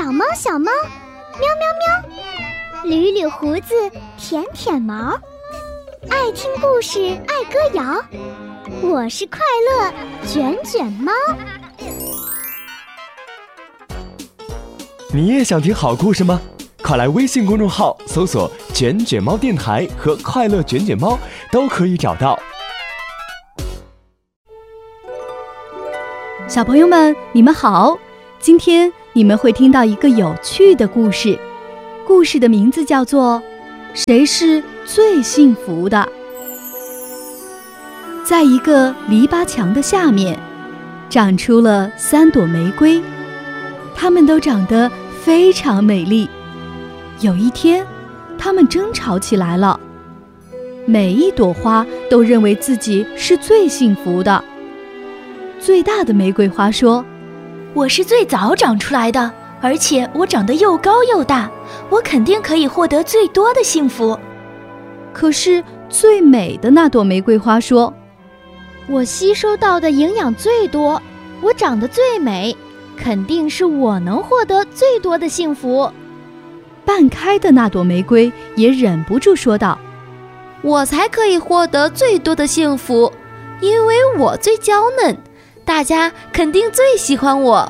小猫小猫，喵喵喵，捋捋胡子，舔舔毛，爱听故事爱歌谣，我是快乐卷卷猫。 你也想听好故事吗？快来微信公众号搜索卷卷猫电台和快乐卷卷猫，都可以找到。 小朋友们，你们好，今天你们会听到一个有趣的故事，故事的名字叫做谁是最幸福的。在一个篱笆墙的下面长出了3朵玫瑰，它们都长得非常美丽。有一天，它们争吵起来了，每一朵花都认为自己是最幸福的。最大的玫瑰花说， 我是最早长出来的，而且我长得又高又大，我肯定可以获得最多的幸福。 可是最美的那朵玫瑰花说， 我吸收到的营养最多，我长得最美，肯定是我能获得最多的幸福。 半开的那朵玫瑰也忍不住说道， 我才可以获得最多的幸福，因为我最娇嫩，大家肯定最喜欢我。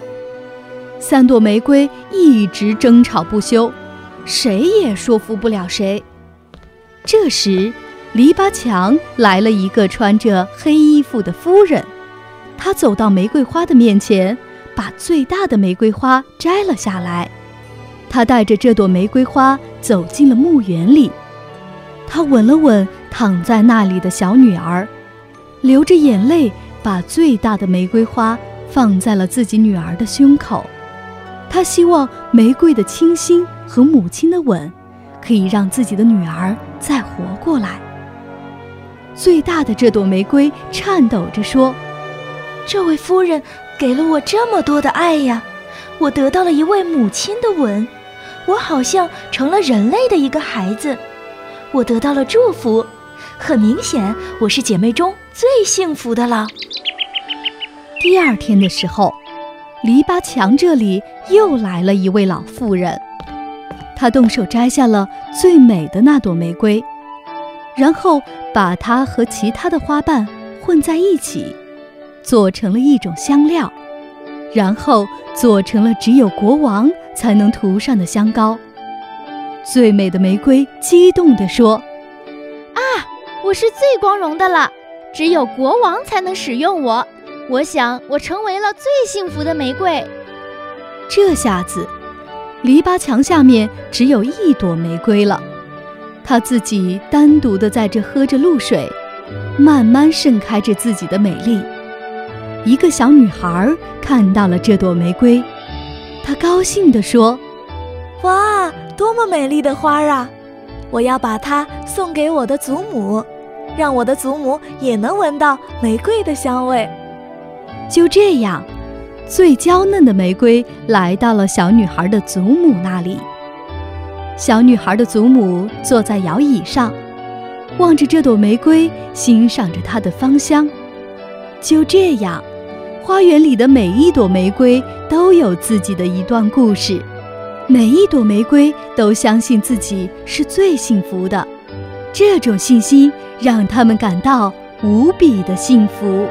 3朵玫瑰一直争吵不休，谁也说服不了谁。这时，篱笆墙来了一个穿着黑衣服的夫人，她走到玫瑰花的面前，把最大的玫瑰花摘了下来。她带着这朵玫瑰花走进了墓园里，她吻了吻躺在那里的小女儿，流着眼泪把最大的玫瑰花放在了自己女儿的胸口。她希望玫瑰的清新和母亲的吻可以让自己的女儿再活过来。最大的这朵玫瑰颤抖着说， 这位夫人给了我这么多的爱呀，我得到了一位母亲的吻，我好像成了人类的一个孩子，我得到了祝福，很明显我是姐妹中最幸福的了。 第2天的时候，篱笆墙这里又来了一位老妇人，她动手摘下了最美的那朵玫瑰，然后把它和其他的花瓣混在一起，做成了一种香料，然后做成了只有国王才能涂上的香膏。最美的玫瑰激动地说， 啊，我是最光荣的了，只有国王才能使用我，我想我成为了最幸福的玫瑰。 这下子，篱笆墙下面只有1朵玫瑰了，她自己单独地在这喝着露水，慢慢盛开着自己的美丽。一个小女孩看到了这朵玫瑰，她高兴地说， 哇，多么美丽的花啊！我要把它送给我的祖母，让我的祖母也能闻到玫瑰的香味。 就这样，最娇嫩的玫瑰来到了小女孩的祖母那里。小女孩的祖母坐在摇椅上，望着这朵玫瑰，欣赏着它的芳香。就这样，花园里的每一朵玫瑰都有自己的一段故事，每一朵玫瑰都相信自己是最幸福的，这种信心让他们感到无比的幸福。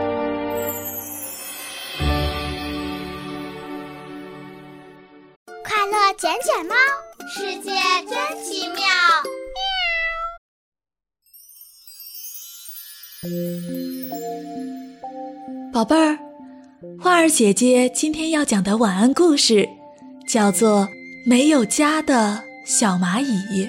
快乐卷卷猫，世界真奇妙。 宝贝儿，花儿姐姐今天要讲的晚安故事叫做《没有家的小蚂蚁》。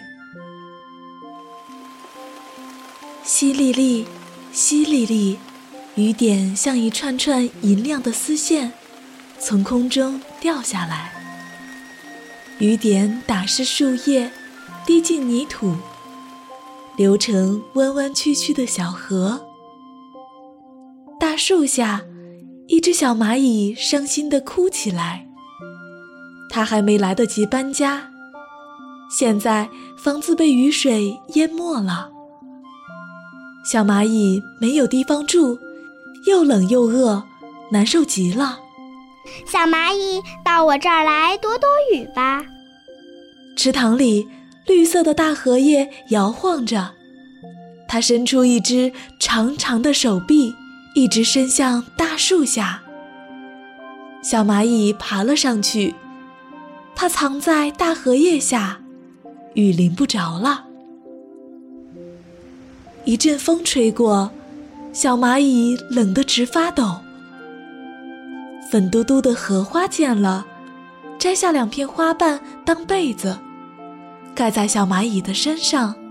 淅沥沥，淅沥沥，雨点像一串串银亮的丝线，从空中掉下来。雨点打湿树叶，滴进泥土，流成弯弯曲曲的小河。大树下，一只小蚂蚁伤心地哭起来。它还没来得及搬家，现在房子被雨水淹没了。小蚂蚁没有地方住，又冷又饿，难受极了。 小蚂蚁，到我这儿来躲躲雨吧。 池塘里，绿色的大荷叶摇晃着，它伸出一只长长的手臂，一直伸向大树下。小蚂蚁爬了上去，它藏在大荷叶下，雨淋不着了。一阵风吹过，小蚂蚁冷得直发抖。粉嘟嘟的荷花见了，摘下2片花瓣当被子，盖在小蚂蚁的身上。